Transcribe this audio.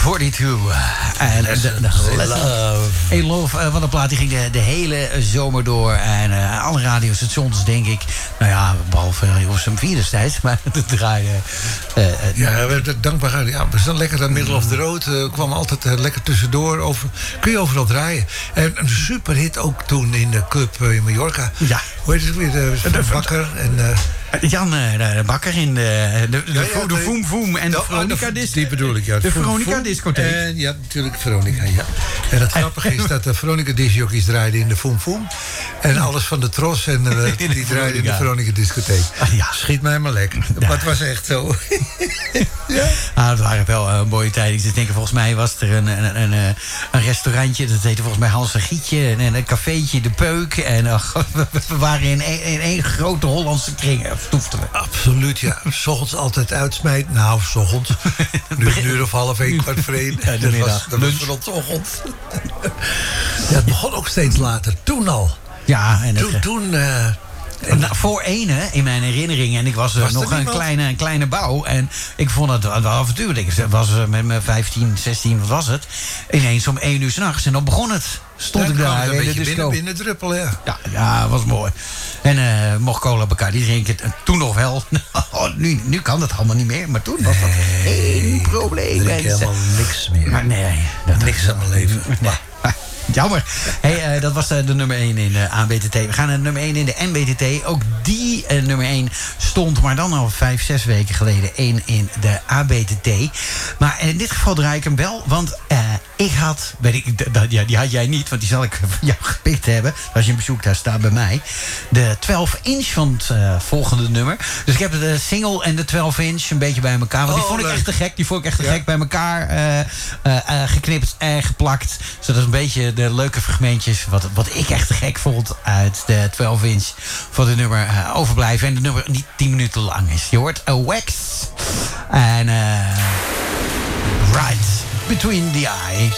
42. En Love. Hey, Love, wat een plaat. Die ging de hele zomer door. En alle radiostations, denk ik. Nou ja, behalve Hilversum 4 destijds. Maar het draaide... ja, dankbaar. Ja, we staan lekker aan Middle of the Road. Kwam altijd lekker tussendoor. Kun je overal draaien. En een superhit ook toen in de club in Mallorca. Ja. Hoe heet het weer? De Bakker en... Jan de Bakker in de Voem Voem en de Veronica Discotheek. Die bedoel ik, ja. De Veronica Discotheek. En ja, natuurlijk Veronica, ja. En het grappige is dat de Veronica discjockeys draaiden in de Voem Voem. En alles van de Tros en die draaiden in de Veronica Discotheek. Ja. Schiet mij maar lek. Ja. Maar het was echt zo. Ja. Het waren wel mooie tijden. Ik denk, volgens mij was er een restaurantje. Dat heette volgens mij Hans en Gietje. En een cafeetje, De Peuk. En we waren in één grote Hollandse kring. Toeften we. Absoluut, ja. 's Ochtends altijd uitsmijt. Nou, 's ochtends. Nu een uur of half, 1, kwart voor 1. Ja, dat was voor ons ochtend. Ja, het begon ook steeds later. Toen al. Ja, en toen voor ene, in mijn herinnering. En ik was nog een kleine bouw. En ik vond het wel avontuurlijk. Ik was met mijn 15, 16, wat was het? Ineens om 1 uur 's nachts. En dan begon het. Stond ik daar een beetje binnen druppelen, ja. Ja, was mooi. En mocht cola Bacardi drinken. Toen nog wel. Nu kan dat allemaal niet meer. Maar toen was dat geen probleem. Er is helemaal niks meer. Maar nee. Niks aan mijn leven. Jammer. Hey, dat was de nummer 1 in de ABTT. We gaan naar nummer 1 in de NBTT. Ook die nummer 1 stond, maar dan al 5, 6 weken geleden 1 in de ABTT. Maar in dit geval draai ik hem wel, want ik had... die had jij niet, want die zal ik van jou gepikt hebben. Als je hem bezoekt, daar staat bij mij. De 12-inch van het volgende nummer. Dus ik heb de single en de 12-inch een beetje bij elkaar. Want die vond ik echt te gek. Die vond ik echt te gek bij elkaar geknipt en geplakt. Zodat een beetje de leuke fragmentjes, wat ik echt te gek vond uit de 12-inch van de nummer overblijven. En de nummer niet 10 minuten lang is. Je hoort A Wax en Right Between the Eyes.